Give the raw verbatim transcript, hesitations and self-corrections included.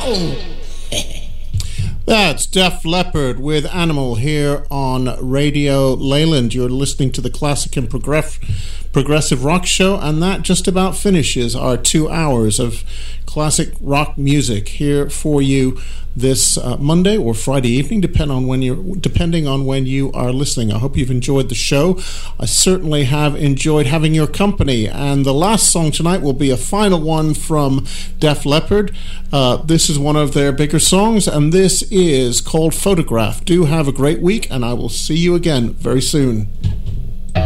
That's Def Leppard with Animal here on Radio Leyland. You're listening to the Classic and Progress- Progressive Rock Show, and that just about finishes our two hours of classic rock music here for you this uh, Monday or Friday evening, depend on when you're, depending on when you are listening. I hope you've enjoyed the show. I certainly have enjoyed having your company. And the last song tonight will be a final one from Def Leppard. Uh, this is one of their bigger songs, and this is called Photograph. Do have a great week, and I will see you again very soon.